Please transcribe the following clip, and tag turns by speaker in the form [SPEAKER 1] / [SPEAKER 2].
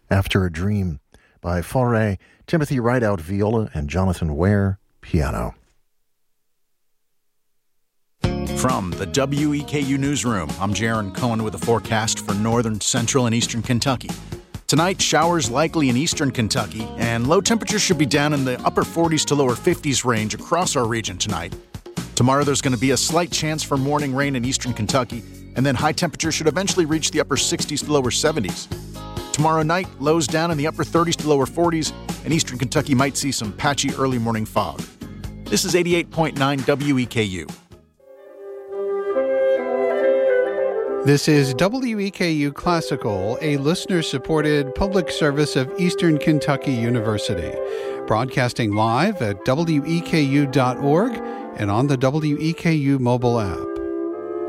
[SPEAKER 1] After a Dream by Fauré, Timothy Rideout viola, and Jonathan Ware piano.
[SPEAKER 2] From the WEKU Newsroom, I'm Jaron Cohen with a forecast for northern, central, and eastern Kentucky. Tonight, showers likely in eastern Kentucky, and low temperatures should be down in the upper 40s to lower 50s range across our region tonight. Tomorrow, there's going to be a slight chance for morning rain in eastern Kentucky, and then high temperatures should eventually reach the upper 60s to lower 70s. Tomorrow night, lows down in the upper 30s to lower 40s, and eastern Kentucky might see some patchy early morning fog. This is 88.9 WEKU.
[SPEAKER 3] This is WEKU Classical, a listener-supported public service of Eastern Kentucky University, broadcasting live at weku.org and on the WEKU mobile app.